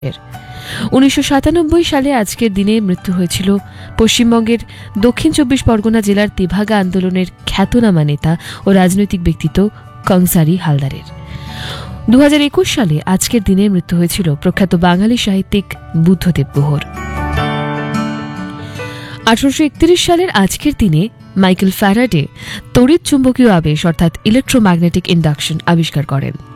1997 সালে আজকের দিনে মৃত্যু হয়েছিল পশ্চিমবঙ্গের দক্ষিণ 24 পরগনা জেলার তেভাগা আন্দোলনের খ্যাতনামা নেতা ও রাজনৈতিক ব্যক্তিত্ব কংসারী হালদারের। 2021 সালে আজকের দিনে মৃত্যু হয়েছিল প্রখ্যাত বাঙালি সাহিত্যিক বুদ্ধদেব গুহর। 1831 সালের আজকের দিনে মাইকেল ফ্যারাডে তড়িৎ চুম্বকীয় আবেশ অর্থাৎ ইলেকট্রোম্যাগনেটিক ইন্ডাকশন আবিষ্কার করেন।